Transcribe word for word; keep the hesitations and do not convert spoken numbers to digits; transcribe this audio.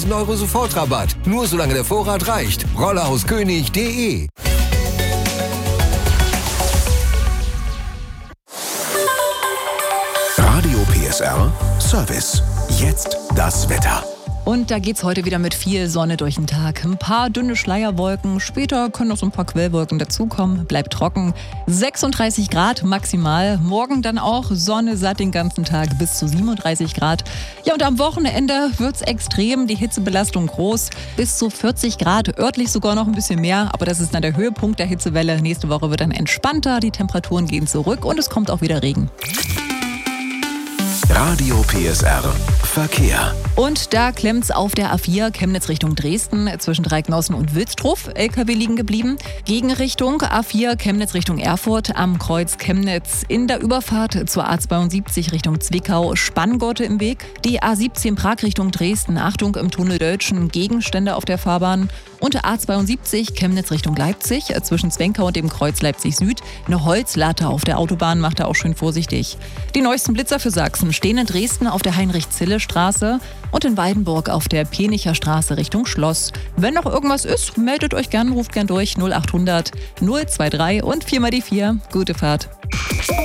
Euro Sofortrabatt. Nur solange der Vorrat reicht. rollerhauskönig punkt de Radio P S R Service. Jetzt das Wetter. Und da geht's heute wieder mit viel Sonne durch den Tag. Ein paar dünne Schleierwolken. Später können noch so ein paar Quellwolken dazukommen. Bleibt trocken. sechsunddreißig Grad maximal. Morgen dann auch Sonne satt den ganzen Tag bis zu siebenunddreißig Grad. Ja, und am Wochenende wird's extrem. Die Hitzebelastung groß. Bis zu vierzig Grad. Örtlich sogar noch ein bisschen mehr. Aber das ist dann der Höhepunkt der Hitzewelle. Nächste Woche wird dann entspannter. Die Temperaturen gehen zurück und es kommt auch wieder Regen. Radio P S R Verkehr. Und da klemmt's auf der A vier Chemnitz Richtung Dresden zwischen Dreiknossen und Wilsdruf. L K W liegen geblieben. Gegenrichtung A vier Chemnitz Richtung Erfurt am Kreuz Chemnitz. In der Überfahrt zur A zweiundsiebzig Richtung Zwickau Spanngurte im Weg. Die A siebzehn Prag Richtung Dresden. Achtung im Tunnel Döltschen. Gegenstände auf der Fahrbahn. Und A zweiundsiebzig Chemnitz Richtung Leipzig zwischen Zwenkau und dem Kreuz Leipzig Süd. Eine Holzlatte auf der Autobahn macht da auch schön vorsichtig. Die neuesten Blitzer für Sachsen stehen in Dresden auf der Heinrich-Zille-Straße und in Weidenburg auf der Penicher Straße Richtung Schloss. Wenn noch irgendwas ist, meldet euch gern, ruft gern durch null achthundert null zwei drei und vier mal die vier. Gute Fahrt.